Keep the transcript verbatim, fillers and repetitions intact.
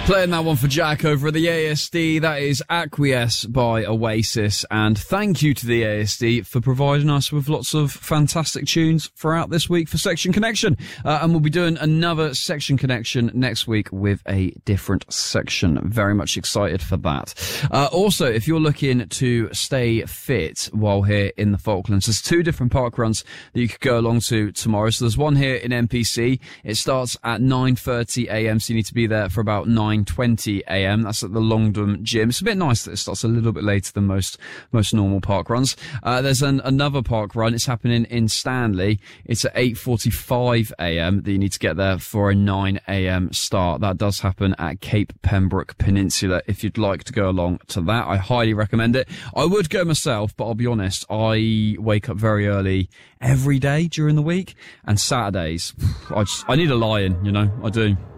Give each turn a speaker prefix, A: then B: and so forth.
A: Playing that one for Jack over at the A S D. That is Acquiesce by Oasis. And thank you to the A S D for providing us with lots of fantastic tunes throughout this week for Section Connection. Uh, and we'll be doing another Section Connection next week with a different section. Very much excited for that. Uh, also, if you're looking to stay fit while here in the Falklands, there's two different park runs that you could go along to tomorrow. So there's one here in N P C. It starts at nine thirty a m, so you need to be there for about nine twenty a m. That's at the Longdon Gym. It's a bit nice that it starts a little bit later than most most normal park runs. Uh, there's an, another park run. It's happening in Stanley. It's at eight forty-five a m that you need to get there for a nine a m start. That does happen at Cape Pembroke Peninsula. If you'd like to go along to that, I highly recommend it. I would go myself, but I'll be honest, I wake up very early every day during the week, and Saturdays, I just, I need a lie-in, you know, I do.